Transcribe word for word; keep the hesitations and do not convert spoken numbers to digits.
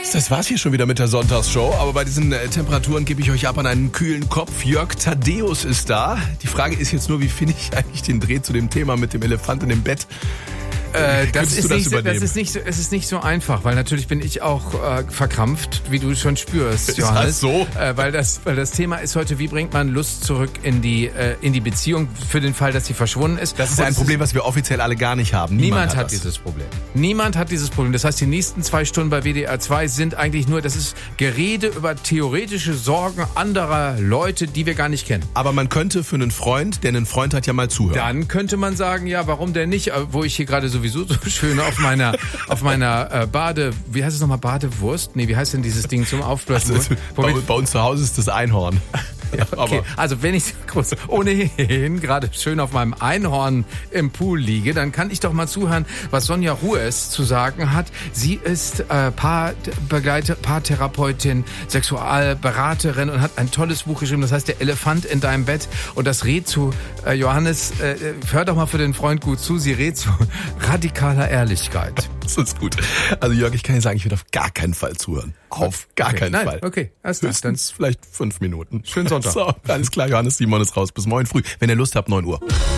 Das war's hier schon wieder mit der Sonntagsshow, aber bei diesen äh, Temperaturen gebe ich euch ab an einen kühlen Kopf. Jörg Thaddeus ist da. Die Frage ist jetzt nur, wie finde ich eigentlich den Dreh zu dem Thema mit dem Elefanten im Bett? Äh, das, ist du das, nicht, so, das ist nicht so, es ist nicht so einfach, weil natürlich bin ich auch äh, verkrampft, wie du schon spürst, ist Johannes. das so? Äh, weil das, weil das Thema ist heute, wie bringt man Lust zurück in die äh, in die Beziehung für den Fall, dass sie verschwunden ist. Das ist Und ein Problem, was wir offiziell alle gar nicht haben. Niemand, Niemand hat, hat das. dieses Problem. Niemand hat dieses Problem. Das heißt, die nächsten zwei Stunden bei W D R zwei sind eigentlich nur, das ist Gerede über theoretische Sorgen anderer Leute, die wir gar nicht kennen. Aber man könnte für einen Freund, der einen Freund hat, ja mal zuhören. Dann könnte man sagen, ja, warum denn nicht? Wo ich hier gerade sowieso so schön auf meiner auf meiner äh, Bade, wie heißt es nochmal, Badewurst? Nee, wie heißt denn dieses Ding zum Aufblasen? Also, bei, bei uns zu Hause ist das Einhorn. Ja, okay. Also wenn ich kurz ohnehin gerade schön auf meinem Einhorn im Pool liege, dann kann ich doch mal zuhören, was Sonja Rues zu sagen hat. Sie ist äh, Paarbegleiter, Paartherapeutin, Sexualberaterin und hat ein tolles Buch geschrieben, das heißt Der Elefant in deinem Bett. Und das rät zu, äh, Johannes, äh, hör doch mal für den Freund gut zu, sie rät zu radikaler Ehrlichkeit. Das ist gut. Also Jörg, ich kann dir sagen, ich werde auf gar keinen Fall zuhören. Auf gar okay. keinen Nein, Fall. Okay, alles klar. Höchstens vielleicht fünf Minuten. Schönen Sonntag. So, alles klar, Johannes Simon ist raus. Bis morgen früh. Wenn ihr Lust habt, neun Uhr.